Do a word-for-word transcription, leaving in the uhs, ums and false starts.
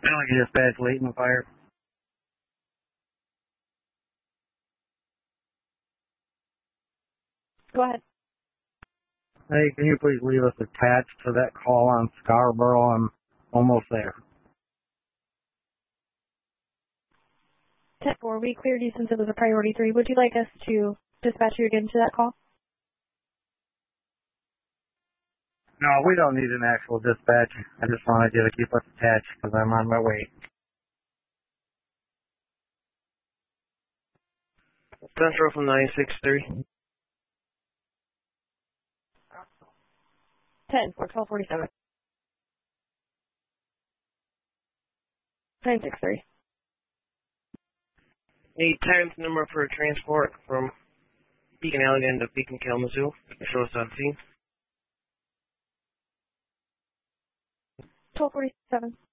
Valley Dispatch, Leighton Fire. Go ahead. Hey, can you please leave us attached to that call on Scarborough? I'm almost there. ten four, we cleared you since it was a priority three. Would you like us to dispatch you again to that call? No, we don't need an actual dispatch. I just wanted you to keep us attached because I'm on my way. Central from nine six three. ten four, twelve forty-seven. nine six three. Need times number for transport from Beacon Allegan to Beacon Kalamazoo. Show us on scene. twelve forty-seven.